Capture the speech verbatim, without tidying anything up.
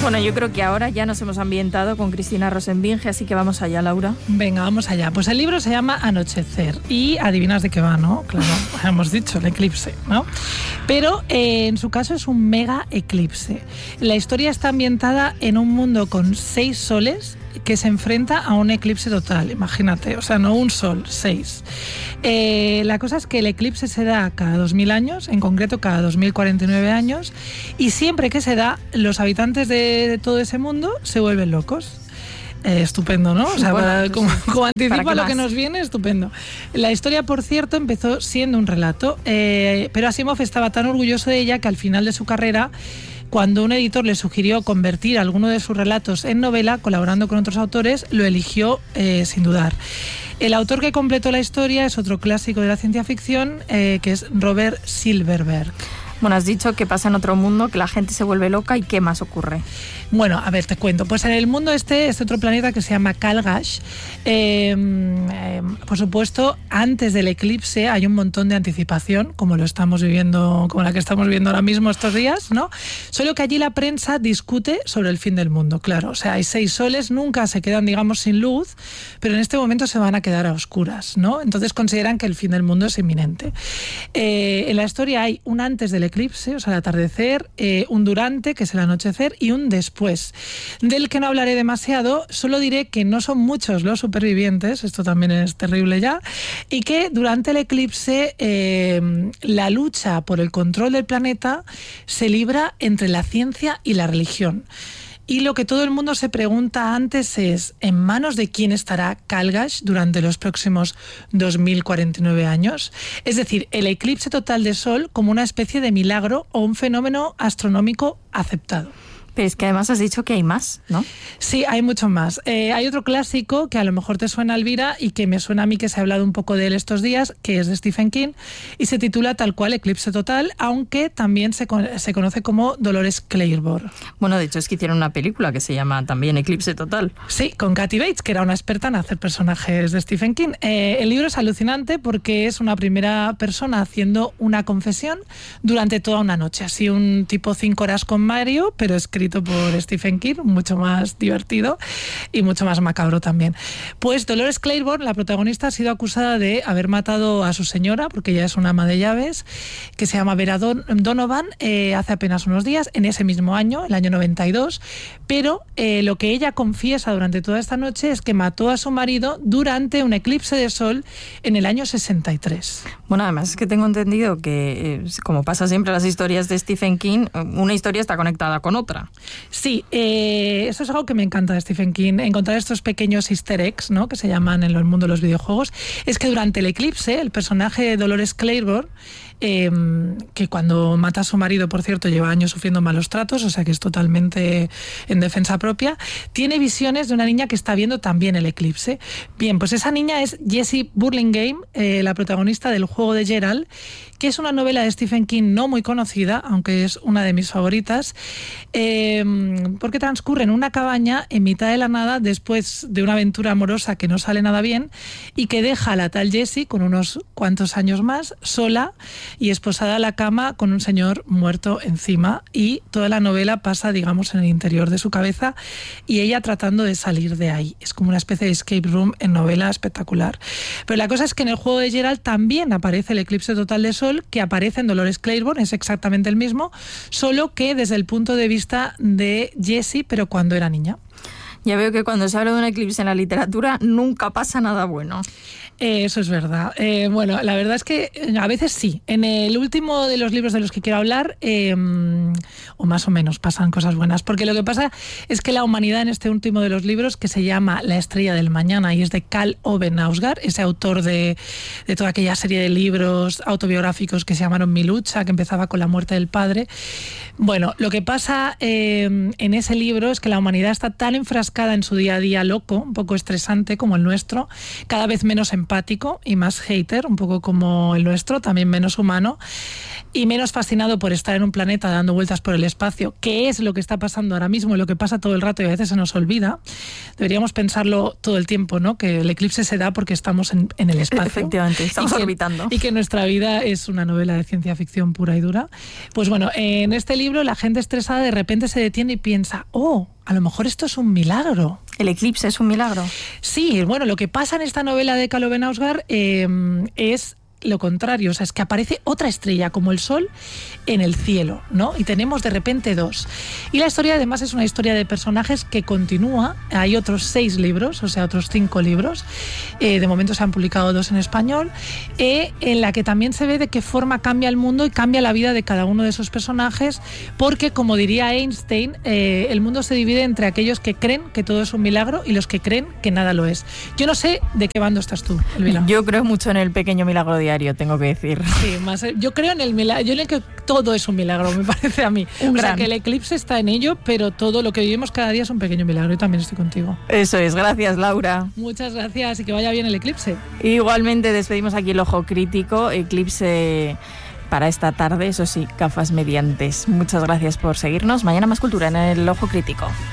Bueno, yo creo que ahora ya nos hemos ambientado con Cristina Rosenbinge, así que vamos allá, Laura. Venga, vamos allá. Pues el libro se llama Anochecer y adivinas de qué va, ¿no? Claro, hemos dicho, el eclipse, ¿no? Pero eh, en su caso es un mega eclipse. La historia está ambientada en un mundo con seis soles que se enfrenta a un eclipse total, imagínate, o sea, no un sol, seis. Eh, la cosa es que el eclipse se da cada dos mil años, en concreto cada dos mil cuarenta y nueve años, y siempre que se da, los habitantes de, de todo ese mundo se vuelven locos. Eh, estupendo, ¿no? O sea, bueno, para, pues como, sí. como anticipa ¿Para lo qué que más? nos viene, estupendo. La historia, por cierto, empezó siendo un relato, eh, pero Asimov estaba tan orgulloso de ella que al final de su carrera, cuando un editor le sugirió convertir alguno de sus relatos en novela, colaborando con otros autores, lo eligió eh, sin dudar. El autor que completó la historia es otro clásico de la ciencia ficción, eh, que es Robert Silverberg. Bueno, has dicho que pasa en otro mundo, que la gente se vuelve loca, ¿y qué más ocurre? Bueno, a ver, te cuento. Pues en el mundo este, este otro planeta que se llama Calgash, eh, eh, por supuesto, antes del eclipse hay un montón de anticipación, como lo estamos viviendo, como la que estamos viviendo ahora mismo estos días, ¿no? Solo que allí la prensa discute sobre el fin del mundo, claro. O sea, hay seis soles, nunca se quedan, digamos, sin luz, pero en este momento se van a quedar a oscuras, ¿no? Entonces consideran que el fin del mundo es inminente. Eh, en la historia hay un antes del eclipse, o sea, el atardecer, eh, un durante, que es el anochecer, y un después, del que no hablaré demasiado. Solo diré que no son muchos los supervivientes, esto también es terrible ya, y que durante el eclipse eh, la lucha por el control del planeta se libra entre la ciencia y la religión. Y lo que todo el mundo se pregunta antes es, ¿en manos de quién estará Calgash durante los próximos dos mil cuarenta y nueve años? Es decir, el eclipse total de Sol como una especie de milagro o un fenómeno astronómico aceptado. Pero es que además has dicho que hay más, ¿no? Sí, hay mucho más. Eh, hay otro clásico que a lo mejor te suena, Elvira, y que me suena a mí que se ha hablado un poco de él estos días, que es de Stephen King, y se titula tal cual Eclipse Total, aunque también se, con- se conoce como Dolores Claiborne. Bueno, de hecho es que hicieron una película que se llama también Eclipse Total. Sí, con Kathy Bates, que era una experta en hacer personajes de Stephen King. Eh, el libro es alucinante porque es una primera persona haciendo una confesión durante toda una noche. Así un tipo cinco horas con Mario, pero escrito por Stephen King, mucho más divertido y mucho más macabro también. Pues Dolores Claiborne, la protagonista, ha sido acusada de haber matado a su señora, porque ella es una ama de llaves, que se llama Vera Don- Donovan, eh, hace apenas unos días, en ese mismo año, el año noventa y dos, pero eh, lo que ella confiesa durante toda esta noche es que mató a su marido durante un eclipse de sol en el año sesenta y tres. Bueno, además es que tengo entendido que, eh, como pasa siempre en las historias de Stephen King, una historia está conectada con otra. Sí, eh, eso es algo que me encanta de Stephen King, encontrar estos pequeños easter eggs, ¿no?, que se llaman en el mundo de los videojuegos. Es que durante el eclipse, el personaje de Dolores Claiborne, eh, que cuando mata a su marido, por cierto, lleva años sufriendo malos tratos, o sea que es totalmente en defensa propia, tiene visiones de una niña que está viendo también el eclipse. Bien, pues esa niña es Jessie Burlingame, eh, la protagonista del juego de Gerald, que es una novela de Stephen King no muy conocida, aunque es una de mis favoritas, eh, porque transcurre en una cabaña en mitad de la nada después de una aventura amorosa que no sale nada bien y que deja a la tal Jessie, con unos cuantos años más, sola y esposada a la cama con un señor muerto encima, y toda la novela pasa, digamos, en el interior de su cabeza y ella tratando de salir de ahí. Es como una especie de escape room en novela espectacular. Pero la cosa es que en el juego de Gerald también aparece el eclipse total de sol, que aparece en Dolores Claiborne, es exactamente el mismo, solo que desde el punto de vista de Jessie, pero cuando era niña. Ya veo que cuando se habla de un eclipse en la literatura nunca pasa nada bueno. Eh, eso es verdad. Eh, bueno, la verdad es que a veces sí. En el último de los libros de los que quiero hablar, eh, o más o menos, pasan cosas buenas. Porque lo que pasa es que la humanidad en este último de los libros, que se llama La estrella del mañana y es de Karl Ove Knausgaard, ese autor de, de toda aquella serie de libros autobiográficos que se llamaron Mi lucha, que empezaba con la muerte del padre. Bueno, lo que pasa eh, en ese libro es que la humanidad está tan enfrascada en su día a día loco, un poco estresante como el nuestro, cada vez menos empático y más hater, un poco como el nuestro, también menos humano, y menos fascinado por estar en un planeta dando vueltas por el espacio, que es lo que está pasando ahora mismo, lo que pasa todo el rato y a veces se nos olvida, deberíamos pensarlo todo el tiempo, ¿no? Que el eclipse se da porque estamos en, en el espacio. Efectivamente, estamos y que, orbitando. Y que nuestra vida es una novela de ciencia ficción pura y dura. Pues bueno, en este libro la gente estresada de repente se detiene y piensa, oh, a lo mejor esto es un milagro. ¿El eclipse es un milagro? Sí, bueno, lo que pasa en esta novela de Kalo Benausgar eh, es lo contrario, o sea, es que aparece otra estrella como el Sol en el cielo, ¿no? Y tenemos de repente dos. Y la historia además es una historia de personajes que continúa, hay otros seis libros, o sea, otros cinco libros, eh, de momento se han publicado dos en español, eh, en la que también se ve de qué forma cambia el mundo y cambia la vida de cada uno de esos personajes, porque como diría Einstein, eh, el mundo se divide entre aquellos que creen que todo es un milagro y los que creen que nada lo es. Yo no sé de qué bando estás tú, Elvira. Yo creo mucho en el pequeño milagro diario, tengo que decir. Sí, más, yo creo en el milagro, yo creo que todo es un milagro, me parece a mí. Un o sea, gran. que el eclipse está en ello, pero todo lo que vivimos cada día es un pequeño milagro. Yo también estoy contigo. Eso es, gracias Laura. Muchas gracias y que vaya bien el eclipse. Igualmente despedimos aquí el Ojo Crítico, eclipse para esta tarde, eso sí, gafas mediantes. Muchas gracias por seguirnos. Mañana más cultura en el Ojo Crítico.